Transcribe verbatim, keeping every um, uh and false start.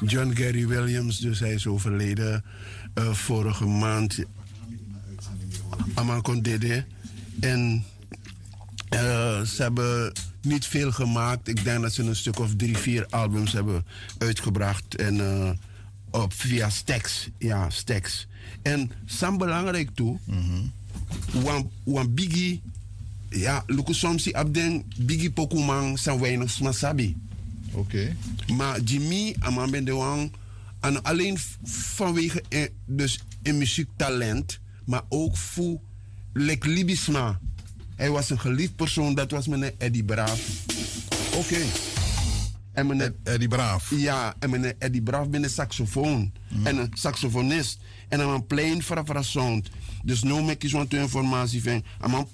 John Gary Williams, dus hij is overleden uh, vorige maand. Aman Kondede. En uh, ze hebben niet veel gemaakt. Ik denk dat ze een stuk of drie, vier albums hebben uitgebracht. En uh, op, via Stax. Ja, Stax. En Sam belangrijk toe. Mm-hmm. Wan, wan Biggie. Ja, luku soms die abden Biggie Pokumang zijn weinig smasabi. Oké. Okay. Maar Jimmy, Aman Ben de Wang. En alleen vanwege eh, dus een muziektalent. Maar ook voor Lek Libisma. Hij was een geliefd persoon, dat was meneer Eddie Braaf. Oké. Okay. En meneer Eddie Braaf. Ja, en meneer Eddie Braaf ben een saxofoon. Mm. En een saxofonist. En een plein fra fra sound. Dus nu maak ik zo'n informatie van.